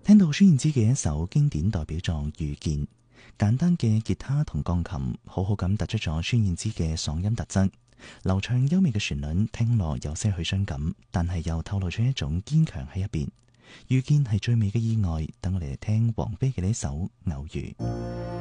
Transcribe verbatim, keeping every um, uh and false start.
聽到孫燕姿嘅一首經典代表作《遇見》，簡單嘅吉他同鋼琴好好咁突出咗孫燕姿嘅嗓音特質，流暢優美嘅旋律聽落有些許傷感，但係又透露出一種堅強喺入邊。遇見係最美嘅意外，等我哋嚟聽王菲嘅呢首《偶遇》。